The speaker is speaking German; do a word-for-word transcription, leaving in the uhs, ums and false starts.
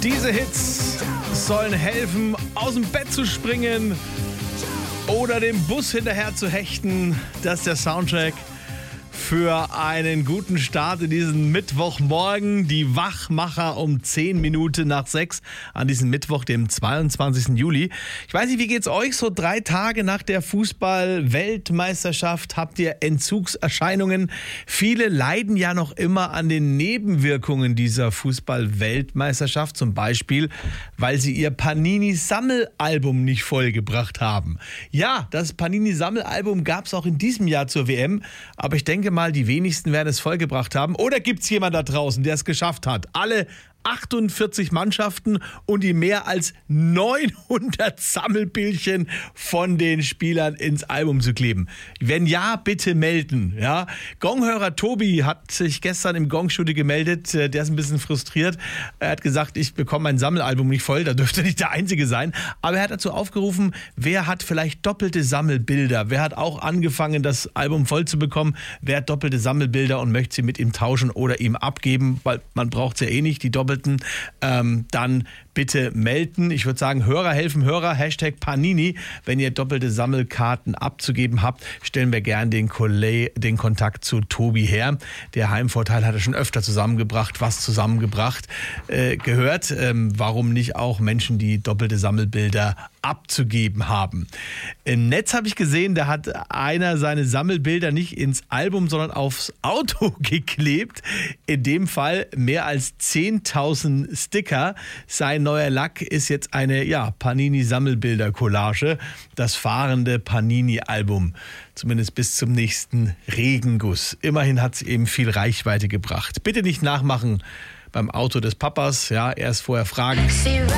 Diese Hits sollen helfen, aus dem Bett zu springen oder dem Bus hinterher zu hechten. Das ist der Soundtrack für einen guten Start in diesen Mittwochmorgen. Die Wachmacher um zehn Minuten nach sechs an diesem Mittwoch, dem zweiundzwanzigsten Juli. Ich weiß nicht, wie geht's euch? So drei Tage nach der Fußball-Weltmeisterschaft habt ihr Entzugserscheinungen. Viele leiden ja noch immer an den Nebenwirkungen dieser Fußball-Weltmeisterschaft. Zum Beispiel, weil sie ihr Panini-Sammelalbum nicht vollgebracht haben. Ja, das Panini-Sammelalbum gab es auch in diesem Jahr zur W M. Aber ich denke mal, die wenigsten werden es vollgebracht haben. Oder gibt es jemanden da draußen, der es geschafft hat? Alle achtundvierzig Mannschaften und die mehr als neunhundert Sammelbildchen von den Spielern ins Album zu kleben. Wenn ja, bitte melden. Ja? Gonghörer Tobi hat sich gestern im Gong-Studio gemeldet. Der ist ein bisschen frustriert. Er hat gesagt, ich bekomme mein Sammelalbum nicht voll. Da dürfte nicht der Einzige sein. Aber er hat dazu aufgerufen, wer hat vielleicht doppelte Sammelbilder? Wer hat auch angefangen, das Album voll zu bekommen? Wer hat doppelte Sammelbilder und möchte sie mit ihm tauschen oder ihm abgeben? Weil man braucht es ja eh nicht, die doppelten. Ähm, dann bitte melden. Ich würde sagen, Hörer helfen Hörer, Hashtag Panini. Wenn ihr doppelte Sammelkarten abzugeben habt, stellen wir gern den, Kolle- den Kontakt zu Tobi her. Der Heimvorteil hat er schon öfter zusammengebracht, was zusammengebracht äh, gehört. Ähm, warum nicht auch Menschen, die doppelte Sammelbilder abzugeben haben? Im Netz habe ich gesehen, da hat einer seine Sammelbilder nicht ins Album, sondern aufs Auto geklebt. In dem Fall mehr als zehntausend Sticker. Sein neuer Lack ist jetzt eine ja, Panini-Sammelbilder-Collage. Das fahrende Panini-Album. Zumindest bis zum nächsten Regenguss. Immerhin hat es eben viel Reichweite gebracht. Bitte nicht nachmachen beim Auto des Papas. Ja, erst vorher fragen.